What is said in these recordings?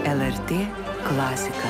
LRT klasika.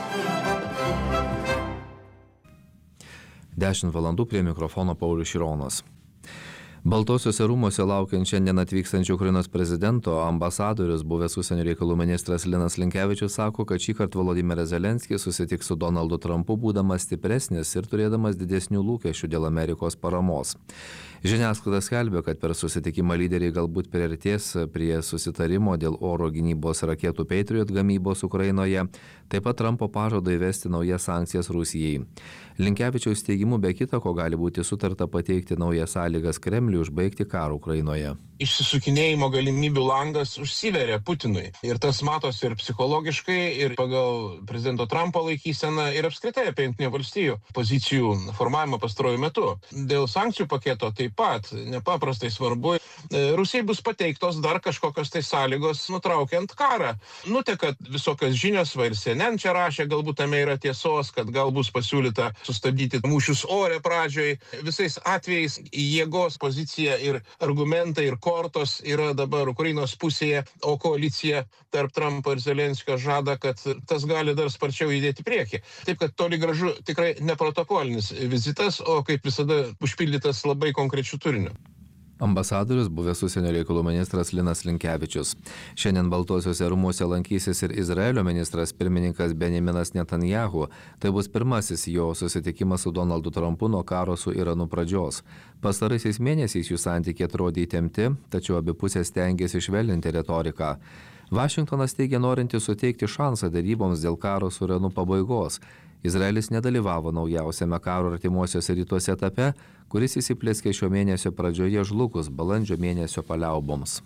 10 valandų prie mikrofono Paulius Šironas. Baltuosiuose rūmuose laukiant šiandien atvykstančio Ukrainos prezidento ambasadorius, buvęs užsienio reikalų ministras Linas Linkevičius sako, kad šįkart Volodymyras Zelenskis susitiks su Donaldu Trumpu, būdamas stipresnis ir turėdamas didesnių lūkesčių dėl Amerikos paramos. Žiniasklaida skelbia, kad per susitikimą lyderiai galbūt priartės prie susitarimo dėl oro gynybos raketų Patriot gamybos Ukrainoje, taip pat Trumpo pažado įvesti naujas sankcijas Rusijai. Linkevičiaus teigimu be kita ko gali būti sutarta pateikti naujas sąlygas Kremliui užbaigti karą Ukrainoje. Išsisukinėjimo galimybių langas užsiveria Putinui. Ir tas matosi ir psichologiškai, ir pagal prezidento Trumpo laikyseną, ir apskritai apie Jungtinių valstijų pozicijų formavimą pastaruoju metu. Dėl sankcijų paketo taip pat nepaprastai svarbu. Rusijai bus pateiktos dar kažkokios tai sąlygos nutraukiant karą. Nuteka visokios žinios, va ir CNN čia rašė, galbūt tame yra tiesos, kad gal bus pasiūlyta sustabdyti mūšius ore pradžioj. Visais atvejais jėgos pozicija ir argumentai ir kortos yra dabar Ukrainos pusėje, o koalicija tarp Trumpo ir Zelenskio žada, kad tas gali dar sparčiau judėti priekį. Taip, kad toli gražu tikrai neprotokolinis vizitas, o kaip visada užpildytas labai konkrečių turinių. Ambasadorius, buvęs užsienio reikalų ministras Linas Linkevičius. Šiandien Baltuosiuose rūmuose lankysis ir Izraelio ministras pirmininkas Benjaminas Netanyahu. Tai bus pirmasis jo susitikimas su Donaldu Trumpu nuo karo su Iranu pradžios. Pastaraisiais mėnesiais jų santykiai atrodė įtempti, tačiau abi pusės stengiasi švelninti retoriką. Vašingtonas teigia norinti suteikti šansą deryboms dėl karo su Iranu pabaigos. Izraelis nedalyvavo naujausiame karo artimuosiuose rytuose etape, kuris įsiplieskė šio mėnesio pradžioje žlugus balandžio mėnesio paliauboms.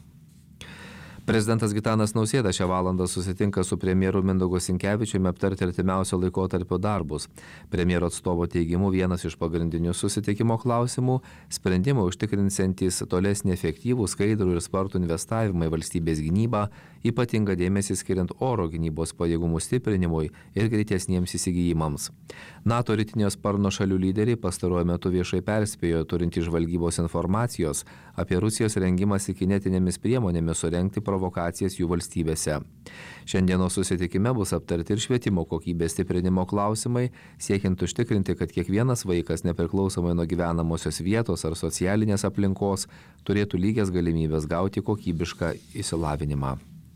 Prezidentas Gitanas Nausėda šią valandą susitinka su premjeru Mindaugu Sinkevičiumi aptarti artimiausio laikotarpio darbus. Premjero atstovo teigimu vienas iš pagrindinių susitikimo klausimų – sprendimai užtikrinsiantys tolesnį efektyvų, skaidrų ir spartų investavimą į valstybės gynybą, ypatingą dėmesį skiriant oro gynybos pajėgumų stiprinimui ir greitesniems įsigijimams. NATO rytinio sparno šalių lyderiai pastaruoju metu viešai perspėjo, turint žvalgybos informacijos apie Rusijos rengimąsi kinetinėmis priemonėmis surengti provokacijas jų valstybėse. Šiandienos susitikime bus aptarti ir švietimo kokybės stiprinimo klausimai, siekiant užtikrinti, kad kiekvienas vaikas, nepriklausomai nuo gyvenamosios vietos ar socialinės aplinkos, turėtų lygias galimybės gauti kokybišką išsilavinimą.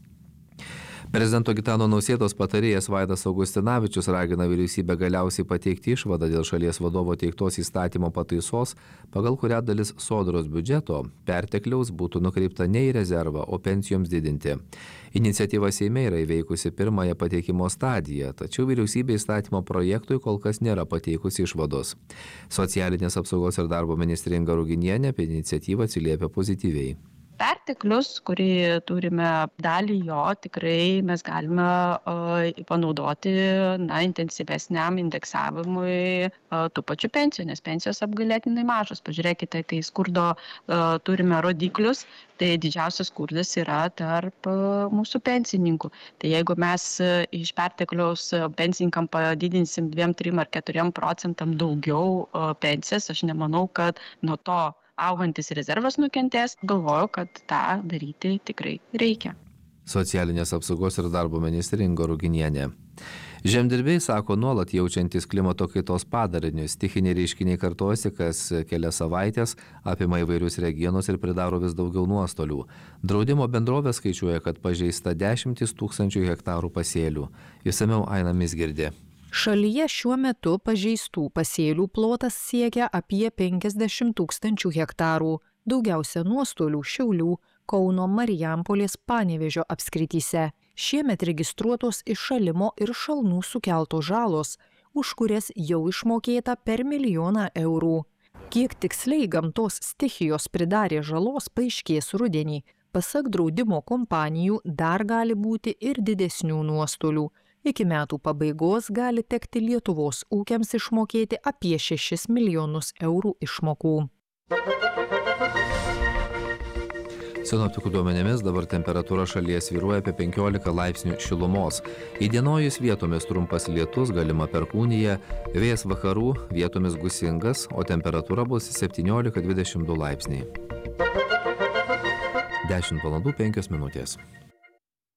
Prezidento Gitano Nausėdos patarėjas Vaidas Augustinavičius ragina vyriausybę galiausiai pateikti išvadą dėl šalies vadovo teiktos įstatymo pataisos, pagal kurią dalis sodros biudžeto pertekliaus būtų nukreipta ne į rezervą, o pensijoms didinti. Iniciatyva Seime yra įveikusi pirmąją pateikimo stadiją, tačiau vyriausybė įstatymo projektui kol kas nėra pateikusi išvados. Socialinės apsaugos ir darbo ministrė Inga Ruginienė apie iniciatyvą atsiliepia pozityviai. Perteklius, kurį turime, dalį jo tikrai mes galime panaudoti intensyvesniam indeksavimui tų pačių pensijų, nes pensijos apgailėtinai mažos. Pažiūrėkite, kai skurdo turime rodiklius, tai didžiausias skurdas yra tarp mūsų pensininkų. Tai jeigu mes iš pertekliaus pensininkam padidinsim 2, 3 ar 4% daugiau pensijas, aš nemanau, kad nuo to augantis rezervas nukentės, galvoju, kad tą daryti tikrai reikia. Socialinės apsaugos ir darbo ministrė Inga Ruginienė. Žemdirbiai sako nuolat jaučiantis klimato kaitos padarinius. Stichiniai reiškiniai kartojasi kas kelias savaitės, apima įvairius regionus ir pridaro vis daugiau nuostolių. Draudimo bendrovė skaičiuoja, kad pažeista 10 000 hektarų pasėlių. Išsamiau Aina Mizgirdė. Šalyje šiuo metu pažeistų pasėlių plotas siekia apie 50 000 hektarų. Daugiausia nuostolių Šiaulių, Kauno, Marijampolės, Panevėžio apskrityse. Šiemet registruotos iššalimo ir šalnų sukeltos žalos, už kurias jau išmokėta per 1 milijoną eurų. Kiek tiksliai gamtos stichijos pridarė žalos, paaiškės rudenį. Pasak draudimo kompanijų dar gali būti ir didesnių nuostolių. Iki metų pabaigos gali tekti Lietuvos ūkiams išmokėti apie 6 milijonus eurų išmokų. Sinoptikų duomenimis dabar temperatūra šalyje svyruoja apie 15 laipsnių šilumos. Įdienojus vietomis trumpas lietus, galima perkūnija, vėjas vakarų, vietomis gūsingas, o temperatūra bus 17–22 laipsniai. 10 valandų 5 minutės.